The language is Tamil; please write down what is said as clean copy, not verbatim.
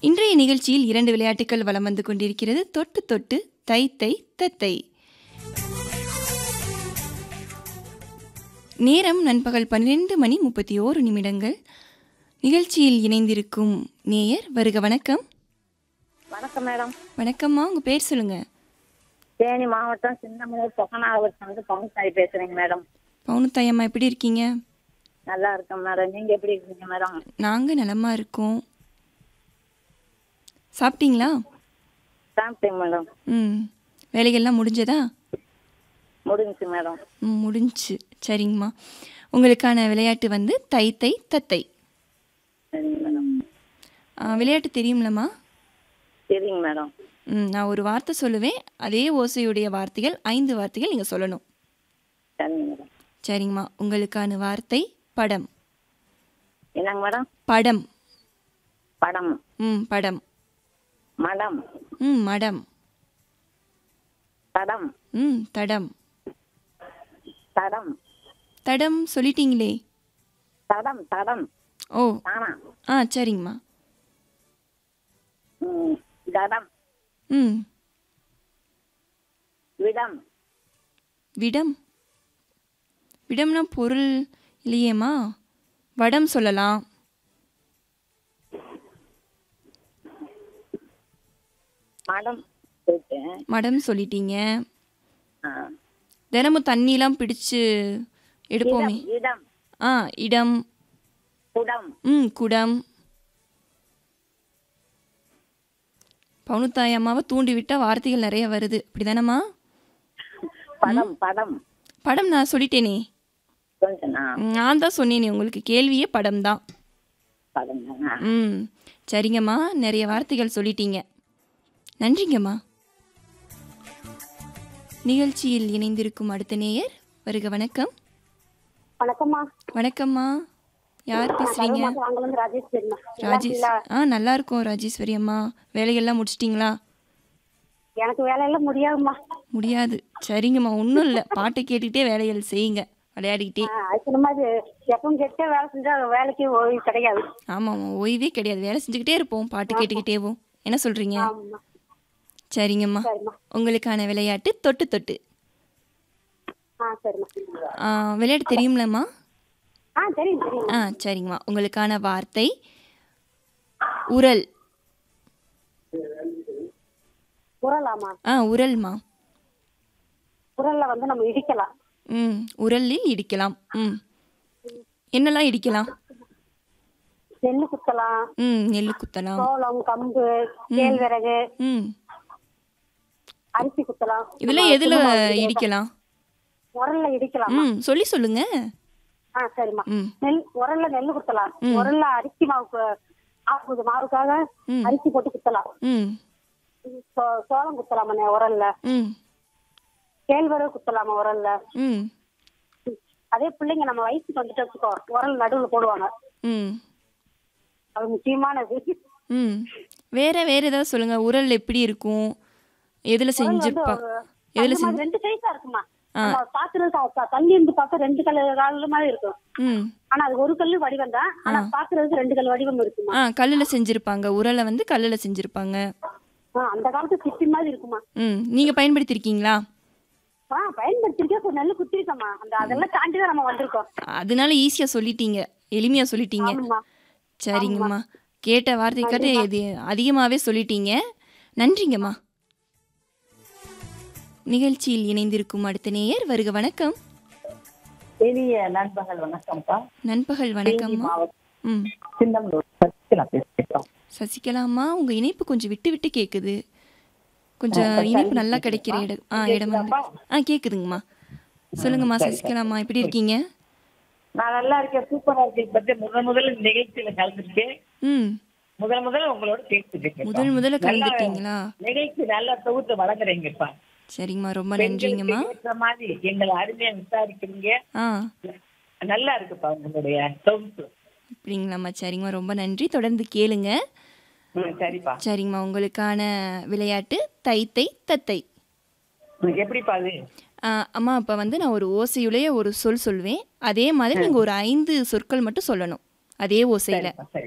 இன்றைய நிகழ்ச்சியில் 2 விளையாட்டுகள் வலம் வந்து கொண்டிருக்கிறது. தொட்டு தொட்டு தை தை தத்தை. நேரம் நண்பகல் 12:31. நிகழ்ச்சியில் இணைந்திருக்கும் நேயர் வருக. வணக்கம். வணக்கம் மேடம். வணக்கம்மா, உங்க பேர் சொல்லுங்க. தேனி மாவட்டம் சின்னமனூர் சொக்கநாகவரத்துலேருந்து பவுன்சாய் பேசுறேங்க மேடம். பவுனுத்தாய் அம்மா, எப்படி இருக்கீங்க? நல்லா இருக்கேன் மேடம். நீங்க எப்படி இருக்கீங்க மேடம்? நாங்க நலமா இருக்கோம். சாப்பிட்டீங்களா? சாப்பிட்டேன் மேடம். வேலைகள்லாம் முடிஞ்சதா? முடிஞ்சுச்சு மேடம். முடிஞ்சு. சரிங்கம்மா, உங்களுக்கான விளையாட்டு வந்து தை தை தத்தை. சரிங்க மேடம். விளையாட்டு தெரியும்லம்மா? சரிங்க மேடம். நான் ஒரு வார்த்தை சொல்லுவேன், அதே ஓசையுடைய வார்த்தைகள் 5 வார்த்தைகள் நீங்கள் சொல்லணும். சரிங்க மேடம். சரிங்கம்மா, உங்களுக்கான வார்த்தை படம். என்னங்க மேடம்? படம். படம். படம். மடம். மடம். தடம். தடம். தடம். தடம் சொல்லிட்டீங்களே. தடம். தடம். ஓ, தானா? சரிங்கம்மா. தடம். விடம். விடம். விடம்னா பொருள் இல்லையேம்மா. வடம் சொல்லலாம். மடம். மடம் சொல்லிட்டீங்க. தினமும் தண்ணிலாம் பிடிச்சு எடுப்போமே. இடம். இடம். குடம். குடம். பவுனுத்தாய் அம்மாவை தூண்டி விட்டா வார்த்தைகள் நிறைய வருது, அப்படிதானம்மா? படம். படம். படம் நான் சொல்லிட்டேனே. நான் தான் சொன்னேனே, உங்களுக்கு கேள்வியே படம் தான். சரிங்கம்மா, நிறைய வார்த்தைகள் சொல்லிட்டீங்க. நன்றிங்கம்மா. நிகழ்ச்சியில் இணைந்திருக்கும் அடுத்த நேயர் வருக. வணக்கம். வணக்கம்மா. வணக்கம்மா, யார் பேசுறீங்க? ராஜேஷ். நல்லா இருக்கும் ராஜேஸ்வரி அம்மா. வேலைகள்லாம் முடிச்சிட்டிங்களா? எனக்கு வேலையெல்லாம் முடியாதும்மா. முடியாது. சரிங்கம்மா, ஒன்றும் இல்லை, பாட்டை கேட்டுக்கிட்டே வேலைகள் செய்யுங்க, விளையாடிக்கிட்டே. எப்பவும் கேட்டே வேலை செஞ்சா வேலைக்கு ஓய்வு கிடையாது. ஆமாம்மா, ஓய்வே கிடையாது, வேலை செஞ்சுக்கிட்டே இருப்போம் பாட்டு கேட்டுக்கிட்டேவும். என்ன சொல்றீங்க? சரிங்கம்மா, உங்களுக்கான விளையாட்டு தொட்டு தொட்டு. விளையாட்டு தெரியும்லம்மா? சரிங்கம்மா, உங்களுக்கான வார்த்தை உரல். உரல்மா. உரல்ல வந்து நம்ம இடிக்கலாம். உரலில் இடிக்கலாம். என்னெல்லாம் இடிக்கலாம்? நெல்லு குத்தலாம். நெல்லு குத்தலாம். சோளம், கம்பு, கேழ்வரகு, அரிசி குத்தலாம். இதெல்லாம் எதுல இடிக்கலாம்? உரல்ல இடிக்கலாம். சொல்லி சொல்லுங்க. சரிம்மா. உரல்ல நெல்லு குத்தலாம். உரல்ல அரிசி மாவுக்காக அரிசி போட்டு குத்தலாம். சோளம் குத்தலாமா உரல்ல. கேழ்வரகு குத்தலாமா உரல்ல. அதே பிள்ளைங்க நம்ம வயசுக்கு வந்துட்டு வச்சுக்கோ, உரல் நடுவுல போடுவாங்க. அது முக்கியமானது. வேற ஏதாவது சொல்லுங்க. உரல் எப்படி இருக்கும்? எதுல செஞ்சிருப்பா? எதுல செஞ்சு? 2 சைஸா இருக்குமா. பாக்குறது தண்ணி இருந்து பார்த்தா 2 கல்லு மாதிரி இருக்கும். ஆனா அது ஒரு கல்லு வடிவம் தான். ஆனா பாக்குறதுக்கு 2 கல் வடிவம் இருக்குமா. கல்லுல செஞ்சிருப்பாங்க. உரலை வந்து கல்லுல செஞ்சிருப்பாங்க. அந்த காலத்து சிப்பி மாதிரி இருக்குமா. நீங்க பயன்படுத்திருக்கீங்களா? பயன்படுத்திருக்கேன். நெல்லு குத்திருக்கோமா. அதெல்லாம் தாண்டிதான் நம்ம வந்திருக்கோம். அதனால ஈஸியா சொல்லிட்டீங்க, எளிமையா சொல்லிட்டீங்க. சரிங்கம்மா, கேட்ட வார்த்தைக்காட்டு அதிகமாகவே சொல்லிட்டீங்க. நன்றிங்கம்மா. நிகழ்ச்சியில் இணைந்திருக்கும் அடுத்த நேயர் வருக. வணக்கம். நண்பகல் வணக்கம்ப்பா. நண்பகல் வணக்கம்மா. சசிகலாம்மா, உங்க இணைப்பு கொஞ்சம் விட்டு விட்டு கேக்குது. கொஞ்சம் இணைப்பு நல்லா கிடைக்கிற இடம் கேக்குதுங்கம்மா. சொல்லுங்கம்மா சசிகலாம்மா, எப்படி இருக்கீங்க? நான் நல்லா இருக்கேன், சூப்பரா இருக்கேன். முதல்ல நிகழ்ச்சியில கலந்துருக்கேன். முதல்ல உங்களோட பேசிட்டு முதல்ல கலந்துட்டீங்களா? நிகழ்ச்சி நல்லா தொகுத்து வழங்குறீங்கப்பா. சரிங்கம்மா, ரொம்ப நன்றிங்கம்மா. மாதிரி எங்களை அருமையா விசாரிக்கிறீங்க. நல்லா இருக்குப்பா உங்களுடைய தொகுப்பு. அப்படிங்களாம்மா? சரிங்கம்மா, ரொம்ப நன்றி. தொடர்ந்து கேளுங்க. சரிப்பா. சரிங்கம்மா, உங்களுக்கான விளையாட்டு தை தை தத்தை. எப்படிப்பா அது? அம்மா, இப்போ வந்து நான் ஒரு ஓசையுடைய ஒரு சொல் சொல்வேன். அதே மாதிரி நீங்கள் ஒரு 5 சொற்கள் மட்டும் சொல்லணும், அதே ஓசையில்.